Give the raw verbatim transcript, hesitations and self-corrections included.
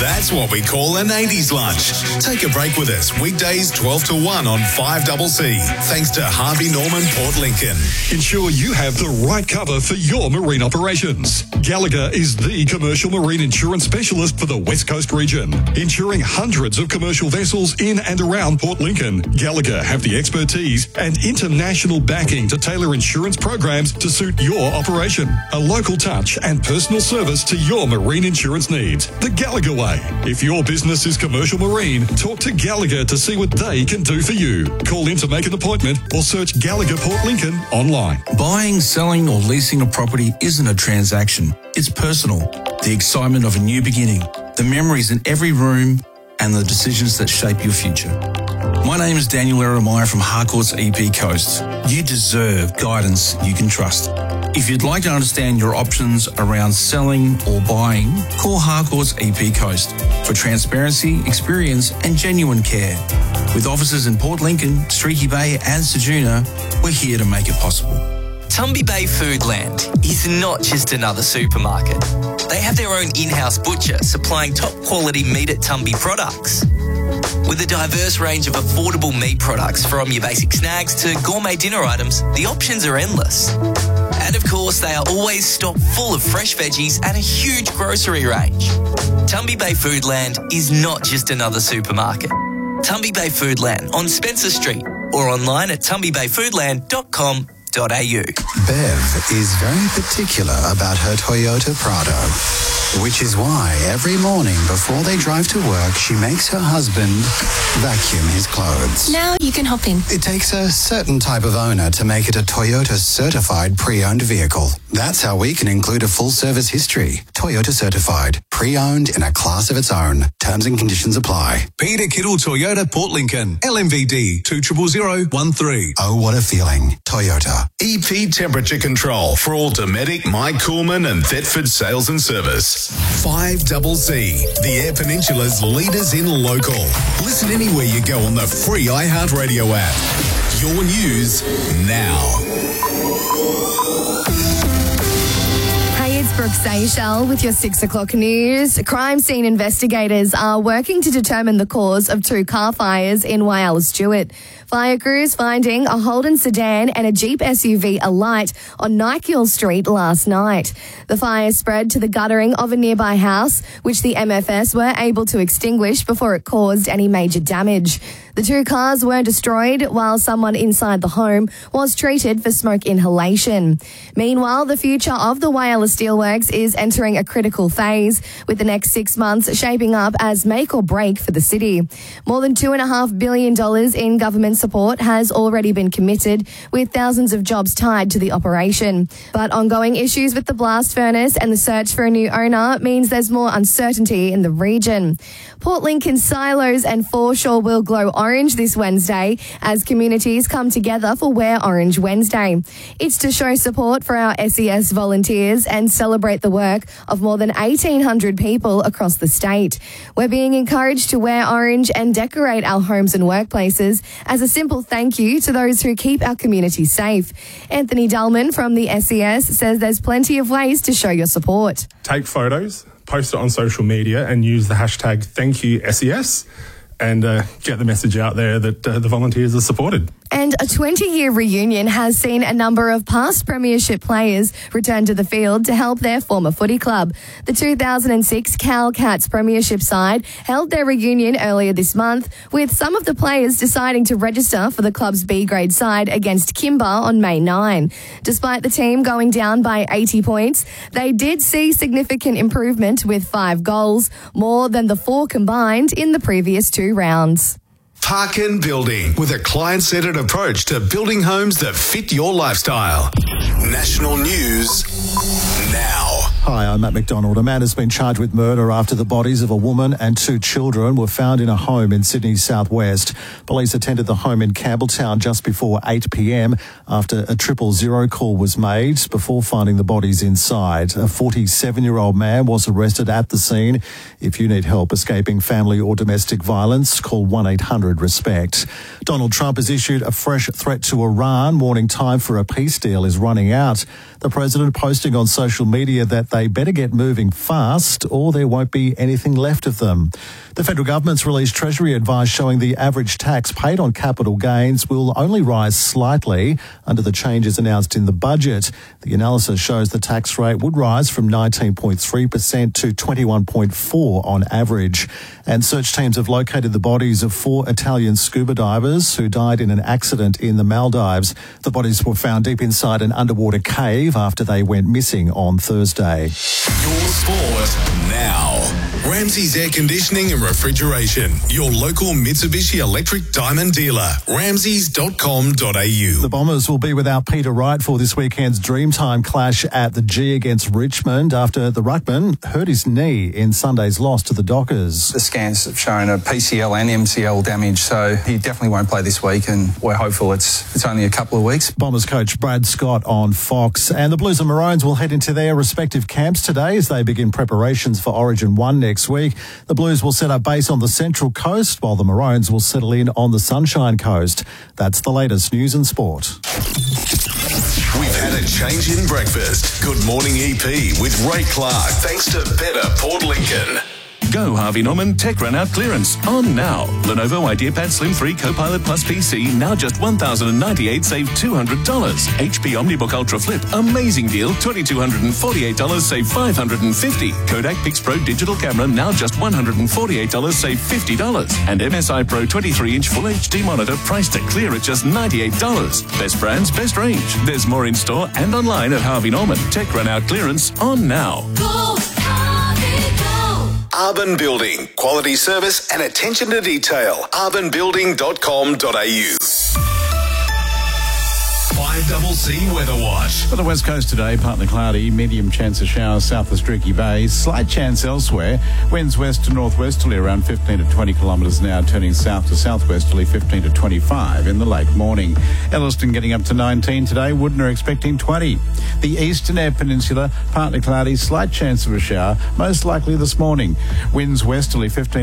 That's what we call an eighties lunch. Take a break with us weekdays twelve to one on five C C. Thanks to Harvey Norman Port Lincoln. Ensure you have the right cover for your marine operations. Gallagher is the commercial marine insurance specialist for the West Coast region, insuring hundreds of commercial vessels in and around Port Lincoln. Gallagher have the expertise and international backing to tailor insurance programs to suit your operation. A local touch and personal service to your marine insurance needs. The Gallagher way. If your business is commercial marine, talk to Gallagher to see what they can do for you. Call in to make an appointment or search Gallagher Port Lincoln online. Buying, selling or leasing a property isn't a transaction. It's personal. The excitement of a new beginning, the memories in every room and the decisions that shape your future. My name is Daniel Eremaya from Harcourts E P Coast. You deserve guidance you can trust. If you'd like to understand your options around selling or buying, call Harcourts E P Coast for transparency, experience and genuine care. With offices in Port Lincoln, Streaky Bay and Ceduna, we're here to make it possible. Tumby Bay Foodland is not just another supermarket. They have their own in-house butcher supplying top quality meat at Tumby products. With a diverse range of affordable meat products from your basic snacks to gourmet dinner items, the options are endless. And of course, they are always stocked full of fresh veggies and a huge grocery range. Tumby Bay Foodland is not just another supermarket. Tumby Bay Foodland on Spencer Street or online at tumby bay foodland dot com dot a u. Bev is very particular about her Toyota Prado, which is why every morning before they drive to work, she makes her husband vacuum his clothes. Now you can hop in. It takes a certain type of owner to make it a Toyota certified pre-owned vehicle. That's how we can include a full service history. Toyota certified, pre-owned in a class of its own. Terms and conditions apply. Peter Kittle Toyota Port Lincoln. L M V D two zero zero zero one three. Oh, what a feeling. Toyota. E P Temperature Control for all Dometic, Mike Coolman and Thetford sales and service. five C C, the Air Peninsula's leaders in local. Listen anywhere you go on the free iHeartRadio app. Your news now. It's Brooke Seychelles with your six o'clock news. Crime scene investigators are working to determine the cause of two car fires in Whyalla Stewart. Fire crews finding a Holden sedan and a Jeep S U V alight on Nykiel Street last night. The fire spread to the guttering of a nearby house, which the M F S were able to extinguish before it caused any major damage. The two cars were destroyed while someone inside the home was treated for smoke inhalation. Meanwhile, the future of the Whyalla Steelworks is entering a critical phase, with the next six months shaping up as make or break for the city. More than two point five billion dollars in government support has already been committed, with thousands of jobs tied to the operation. But ongoing issues with the blast furnace and the search for a new owner means there's more uncertainty in the region. Port Lincoln silos and foreshore will glow orange this Wednesday as communities come together for Wear Orange Wednesday. It's to show support for our S E S volunteers and celebrate the work of more than eighteen hundred people across the state. We're being encouraged to wear orange and decorate our homes and workplaces as a simple thank you to those who keep our community safe. Anthony Dullman from the S E S says there's plenty of ways to show your support. Take photos, post it on social media and use the hashtag thank you S E S and uh, get the message out there that uh, the volunteers are supported. And a twenty-year reunion has seen a number of past premiership players return to the field to help their former footy club. The two thousand six Cal Cats premiership side held their reunion earlier this month, with some of the players deciding to register for the club's B-grade side against Kimber on May ninth. Despite the team going down by eighty points, they did see significant improvement with five goals, more than the four combined in the previous two rounds. Parkin Building, with a client-centred approach to building homes that fit your lifestyle. National news now. Hi, I'm Matt McDonald. A man has been charged with murder after the bodies of a woman and two children were found in a home in Sydney's southwest. Police attended the home in Campbelltown just before eight p.m. after a triple zero call was made before finding the bodies inside. A forty-seven-year-old man was arrested at the scene. If you need help escaping family or domestic violence, call one eight hundred RESPECT. Donald Trump has issued a fresh threat to Iran, warning time for a peace deal is running out. The president posting on social media that they they better get moving fast or there won't be anything left of them. The federal government's released Treasury advice showing the average tax paid on capital gains will only rise slightly under the changes announced in the budget. The analysis shows the tax rate would rise from nineteen point three percent to twenty-one point four percent on average. And search teams have located the bodies of four Italian scuba divers who died in an accident in the Maldives. The bodies were found deep inside an underwater cave after they went missing on Thursday. Your sport now. Ramsey's Air Conditioning and Refrigeration, your local Mitsubishi Electric Diamond dealer. ramseys dot com dot a u. The Bombers will be without Peter Wright for this weekend's Dreamtime clash at the G against Richmond after the ruckman hurt his knee in Sunday's loss to the Dockers. The scans have shown a P C L and M C L damage, so he definitely won't play this week, and we're hopeful it's it's only a couple of weeks. Bombers coach Brad Scott on Fox. And the Blues and Maroons will head into their respective camps today as they begin preparations for Origin one next week. The Blues will set up base on the Central Coast, while the Maroons will settle in on the Sunshine Coast. That's the latest news and sport. We've had a change in breakfast. Good morning, E P, with Ray Clark, thanks to Better Port Lincoln. Go Harvey Norman Tech Run Out Clearance on now. Lenovo IdeaPad Slim three Copilot Plus P C now just one thousand ninety-eight dollars, save two hundred dollars. H P OmniBook Ultra Flip, amazing deal, two thousand two hundred forty-eight dollars, save five hundred fifty dollars. Kodak PixPro Digital Camera now just one hundred forty-eight dollars, save fifty dollars. And M S I Pro twenty-three inch Full H D monitor priced at clear at just ninety-eight dollars. Best brands, best range. There's more in store and online at Harvey Norman. Tech Run Out Clearance on now. Go, Arbon Building, quality service and attention to detail. arbon building dot com dot a u. five C Weather Watch. For the West Coast today, partly cloudy, medium chance of showers south of Streaky Bay, slight chance elsewhere. Winds west to northwesterly around fifteen to twenty kilometres an hour, turning south to southwesterly fifteen to twenty-five in the late morning. Elliston getting up to nineteen today, Woodner expecting twenty. The Eastern Air Peninsula, partly cloudy, slight chance of a shower, most likely this morning. Winds westerly fifteen